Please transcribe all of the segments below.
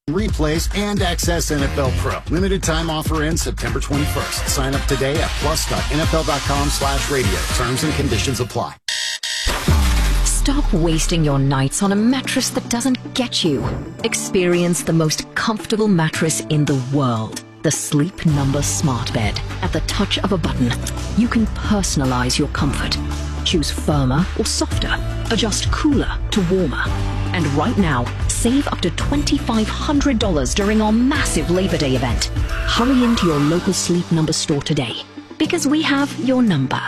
replays, and access NFL Pro. Limited time offer ends September 21st. Sign up today at plus.nfl.com/radio. Terms and conditions apply. Stop wasting your nights on a mattress that doesn't get you. Experience the most comfortable mattress in the world. The Sleep Number Smart Bed. At the touch of a button, you can personalize your comfort. Choose firmer or softer. Adjust cooler to warmer. And right now, save up to $2,500 during our massive Labor Day event. Hurry into your local Sleep Number store today, because we have your number.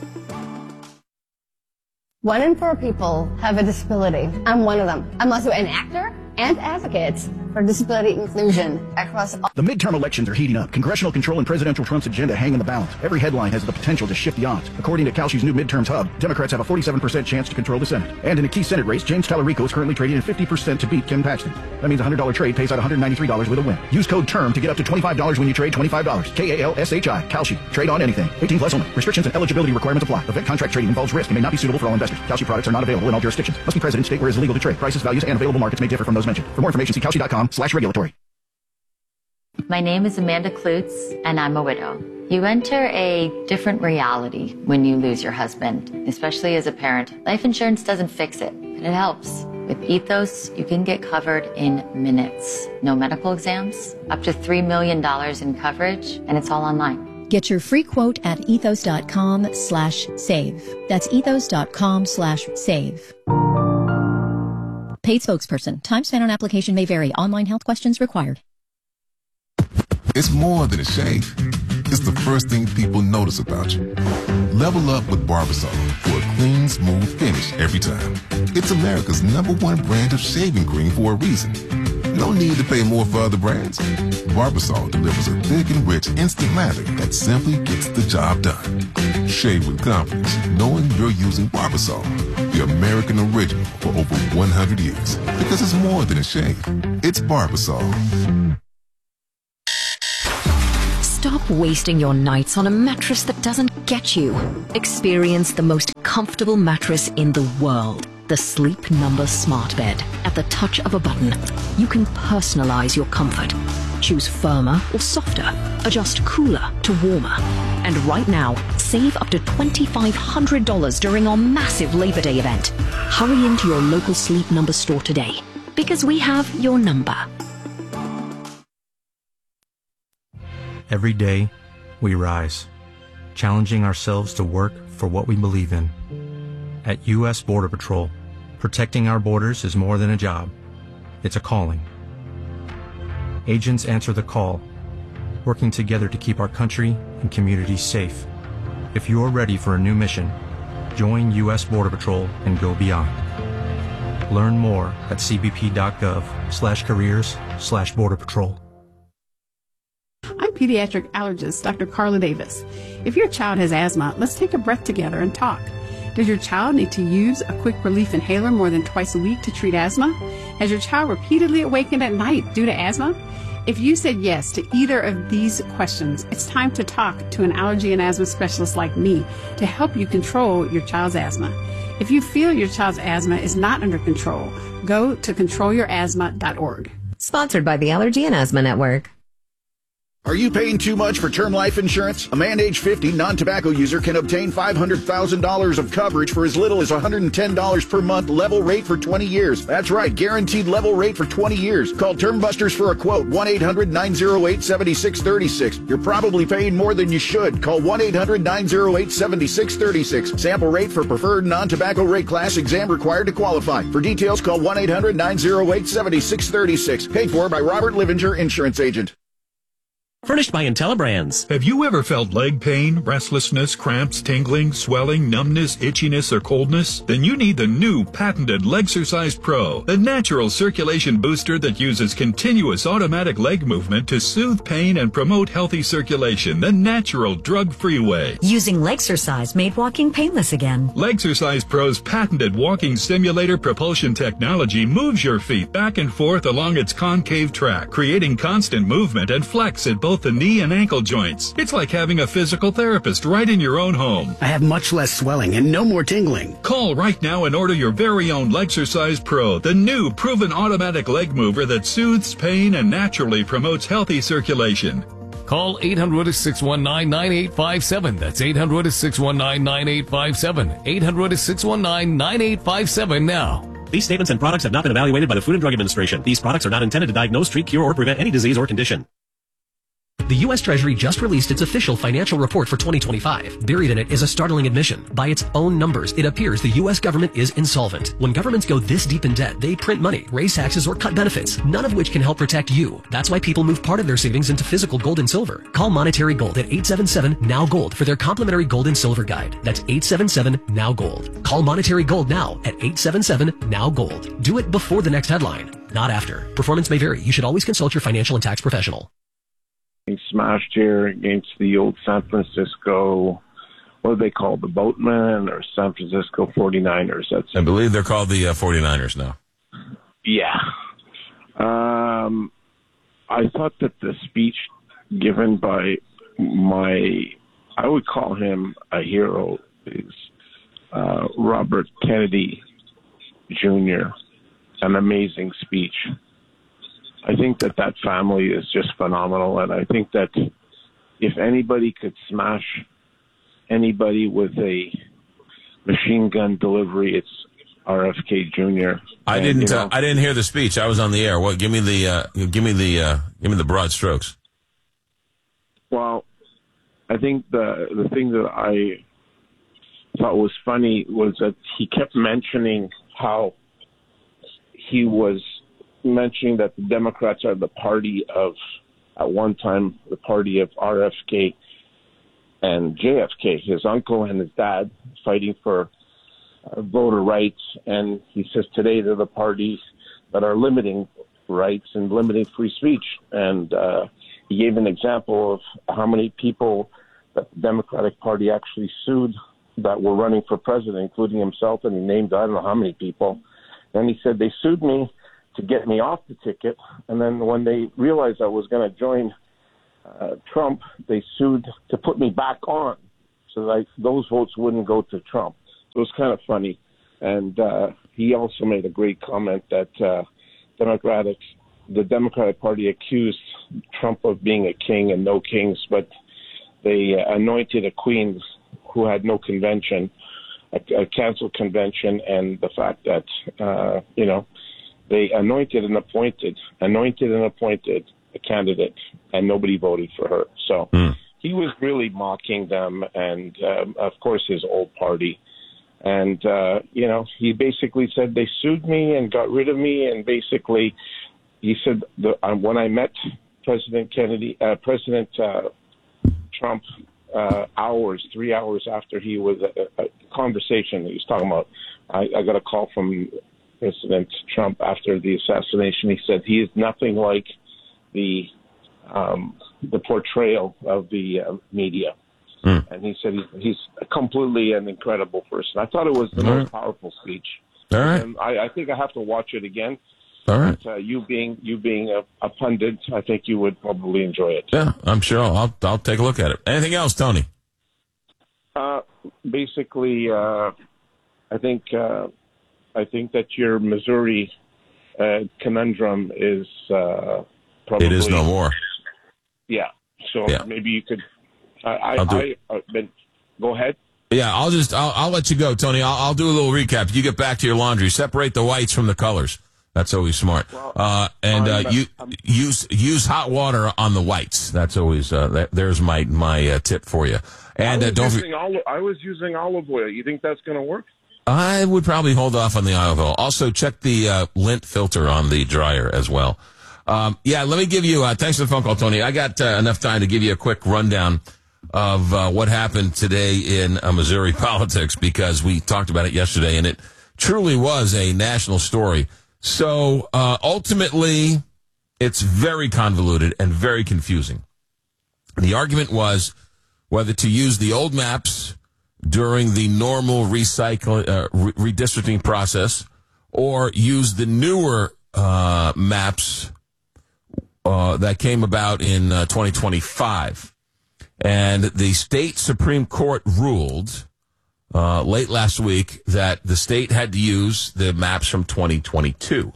1 in 4 people have a disability. I'm one of them. I'm also an actor and advocate for disability inclusion across all. The midterm elections are heating up. Congressional control and Presidential Trump's agenda hang in the balance. Every headline has the potential to shift the odds. According to Kalshi's new midterms hub, Democrats have a 47% chance to control the Senate. And in a key Senate race, James Talarico is currently trading at 50% to beat Ken Paxton. That means a $100 trade pays out $193 with a win. Use code TERM to get up to $25 when you trade $25. KALSHI. Kalshi. Trade on anything. 18 plus only. Restrictions and eligibility requirements apply. Event contract trading involves risk and may not be suitable for all investors. Kalshi products are not available in all jurisdictions. Must be present in state where it is legal to trade. Prices, values, and available markets may differ from those mentioned. For more information, see Kalshi.com/regulatory. My name is Amanda Klutz, and I'm a widow. You enter a different reality when you lose your husband, especially as a parent. Life insurance doesn't fix it, but it helps. With Ethos, you can get covered in minutes. No medical exams, up to $3 million in coverage, and it's all online. Get your free quote at ethos.com/save. That's ethos.com/save. Paid spokesperson. Time spent on application may vary. Online health questions required. It's more than a shave. It's the first thing people notice about you. Level up with Barbasol for a clean, smooth finish every time. It's America's #1 brand of shaving cream for a reason. No need to pay more for other brands. Barbasol delivers a thick and rich instant lather that simply gets the job done. Shave with confidence, knowing you're using Barbasol, the American original for over 100 years. Because it's more than a shave. It's Barbasol. Stop wasting your nights on a mattress that doesn't get you. Experience the most comfortable mattress in the world. The Sleep Number Smart Bed. At the touch of a button, you can personalize your comfort. Choose firmer or softer. Adjust cooler to warmer. And right now, save up to $2,500 during our massive Labor Day event. Hurry into your local Sleep Number store today, because we have your number. Every day, we rise, challenging ourselves to work for what we believe in. At U.S. Border Patrol, protecting our borders is more than a job. It's a calling. Agents answer the call, working together to keep our country and communities safe. If you are ready for a new mission, join U.S. Border Patrol and go beyond. Learn more at cbp.gov/careers/Border Patrol. I'm pediatric allergist Dr. Carla Davis. If your child has asthma, let's take a breath together and talk. Does your child need to use a quick relief inhaler more than twice a week to treat asthma? Has your child repeatedly awakened at night due to asthma? If you said yes to either of these questions, it's time to talk to an allergy and asthma specialist like me to help you control your child's asthma. If you feel your child's asthma is not under control, go to controlyourasthma.org. Sponsored by the Allergy and Asthma Network. Are you paying too much for term life insurance? A man age 50 non-tobacco user can obtain $500,000 of coverage for as little as $110 per month, level rate for 20 years. That's right, guaranteed level rate for 20 years. Call Term Busters for a quote, 1-800-908-7636. You're probably paying more than you should. Call 1-800-908-7636. Sample rate for preferred non-tobacco rate class, exam required to qualify. For details, call 1-800-908-7636. Paid for by Robert Livinger, Insurance Agent. Furnished by IntelliBrands. Have you ever felt leg pain, restlessness, cramps, tingling, swelling, numbness, itchiness, or coldness? Then you need the new patented Legsercise Pro, a natural circulation booster that uses continuous automatic leg movement to soothe pain and promote healthy circulation the natural, drug-free way. Using Legsercise made walking painless again. Legsercise Pro's patented walking simulator propulsion technology moves your feet back and forth along its concave track, creating constant movement and flex at both both the knee and ankle joints. It's like having a physical therapist right in your own home. I have much less swelling and no more tingling. Call right now and order your very own Legsercise Pro, the new proven automatic leg mover that soothes pain and naturally promotes healthy circulation. Call 800-619-9857. That's 800-619-9857. 800-619-9857 now. These statements and products have not been evaluated by the Food and Drug Administration. These products are not intended to diagnose, treat, cure, or prevent any disease or condition. The U.S. Treasury just released its official financial report for 2025. Buried in it is a startling admission. By its own numbers, it appears the U.S. government is insolvent. When governments go this deep in debt, they print money, raise taxes, or cut benefits, none of which can help protect you. That's why people move part of their savings into physical gold and silver. Call Monetary Gold at 877-NOW-GOLD for their complimentary gold and silver guide. That's 877-NOW-GOLD. Call Monetary Gold now at 877-NOW-GOLD. Do it before the next headline, not after. Performance may vary. You should always consult your financial and tax professional. Smashed here against the old San Francisco, what do they call the Boatmen or San Francisco 49ers? I believe they're called the 49ers now. Yeah. I thought that the speech given by I would call him a hero, is Robert Kennedy Jr. An amazing speech. I think that family is just phenomenal, and I think that if anybody could smash anybody with a machine gun delivery, it's RFK Jr. I didn't hear the speech. I was on the air. What? Give me the broad strokes. Well, I think the thing that I thought was funny was that he kept mentioning how he was mentioning that the Democrats are the party of, at one time, the party of RFK and JFK, his uncle and his dad, fighting for voter rights. And he says today they're the parties that are limiting rights and limiting free speech. And he gave an example of how many people that the Democratic Party actually sued that were running for president, including himself, and he named I don't know how many people. And he said they sued me to get me off the ticket, and then when they realized I was going to join Trump, they sued to put me back on, so that those votes wouldn't go to Trump. So it was kind of funny. And he also made a great comment that the Democratic Party accused Trump of being a king and no kings, but they anointed a queen who had no convention, a canceled convention, and the fact that, they anointed and appointed a candidate, and nobody voted for her. So he was really mocking them and, of course, his old party. And, he basically said they sued me and got rid of me. And basically he said when I met President Trump 3 hours after he was a conversation he was talking about, I got a call from President Trump after the assassination. He said he is nothing like the portrayal of the media. And he said he's completely an incredible person. I thought it was the most powerful speech. All right. And I think I have to watch it again. All right. But, you being a pundit, I think you would probably enjoy it. Yeah, I'm sure. I'll take a look at it. Anything else, Tony? Basically, I think that your Missouri conundrum is probably... It is no more. Yeah. So maybe you could... go ahead. Yeah, I'll let you go, Tony. I'll do a little recap. You get back to your laundry. Separate the whites from the colors. That's always smart. Use hot water on the whites. That's always there's my tip for you. And I was using olive oil. You think that's going to work? I would probably hold off on the olive oil. Also, check the lint filter on the dryer as well. Let me give you, thanks for the phone call, Tony. I got enough time to give you a quick rundown of what happened today in Missouri politics, because we talked about it yesterday, and it truly was a national story. So ultimately, it's very convoluted and very confusing. The argument was whether to use the old maps during the normal redistricting process, or use the newer maps that came about in 2025. And the state Supreme Court ruled late last week that the state had to use the maps from 2022.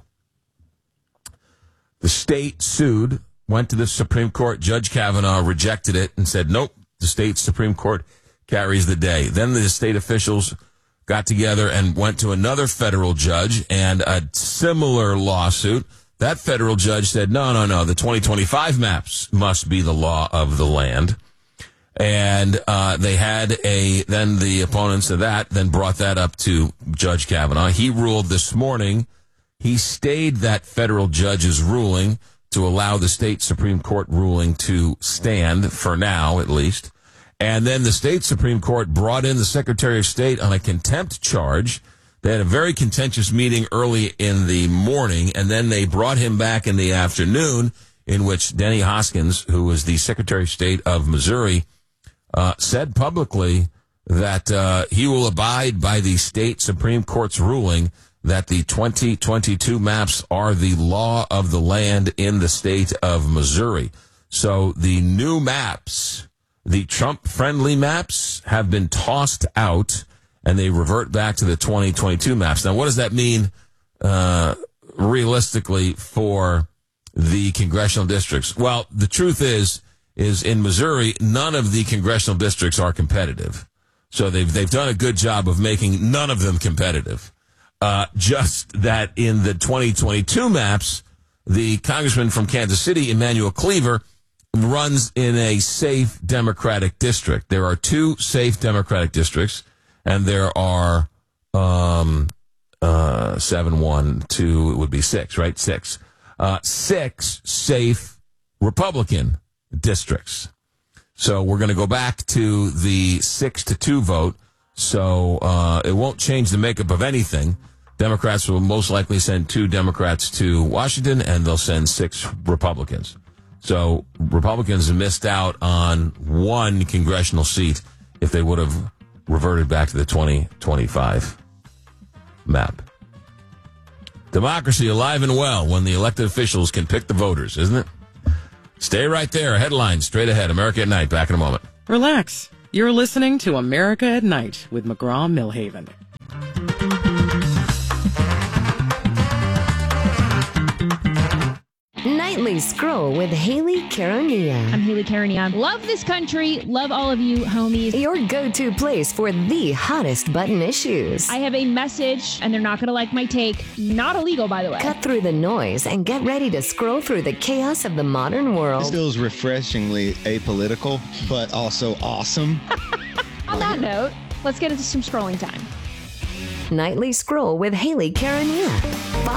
The state sued, went to the Supreme Court. Judge Kavanaugh rejected it and said, nope, the state Supreme Court carries the day. Then the state officials got together and went to another federal judge and a similar lawsuit. That federal judge said, no, the 2025 maps must be the law of the land. And they had then the opponents of that then brought that up to Judge Kavanaugh. He ruled this morning. He stayed that federal judge's ruling to allow the state Supreme Court ruling to stand, for now at least. And then the state Supreme Court brought in the Secretary of State on a contempt charge. They had a very contentious meeting early in the morning, and then they brought him back in the afternoon, in which Denny Hoskins, who was the Secretary of State of Missouri, said publicly that he will abide by the state Supreme Court's ruling that the 2022 maps are the law of the land in the state of Missouri. So the new maps, the Trump-friendly maps, have been tossed out, and they revert back to the 2022 maps. Now, what does that mean realistically for the congressional districts? Well, the truth is in Missouri, none of the congressional districts are competitive. So they've done a good job of making none of them competitive. Just that in the 2022 maps, the congressman from Kansas City, Emmanuel Cleaver, runs in a safe Democratic district. There are 2 safe Democratic districts, and there are 7, 1, 2, it would be 6, right? 6. 6 safe Republican districts. So we're going to go back to the 6-2 vote. So it won't change the makeup of anything. Democrats will most likely send 2 Democrats to Washington, and they'll send 6 Republicans. So Republicans missed out on 1 congressional seat if they would have reverted back to the 2025 map. Democracy alive and well when the elected officials can pick the voters, isn't it? Stay right there. Headlines straight ahead. America at Night. Back in a moment. Relax. You're listening to America at Night with McGraw-Milhaven. Nightly Scroll with Haley Caronia. I'm Haley Caronia. Love this country. Love all of you, homies. Your go-to place for the hottest button issues. I have a message, and they're not going to like my take. Not illegal, by the way. Cut through the noise and get ready to scroll through the chaos of the modern world. This feels refreshingly apolitical, but also awesome. On that note, let's get into some scrolling time. Nightly Scroll with Haley Caronia.